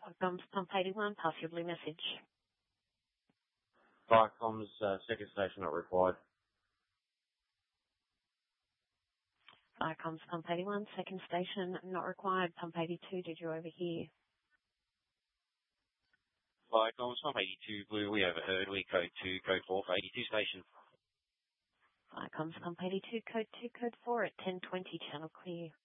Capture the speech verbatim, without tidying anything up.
Comms Pump eighty-one, pass your blue message. Fire comms, uh, second station not required. Fire Comms Pump eighty-one, second station not required. Pump eighty-two, did you overhear? Fire comms Pump eighty-two, blue, we overheard. We code two, code four for eighty-two station. Fire Comms Pump eighty-two, code two, code four at ten twenty, channel clear.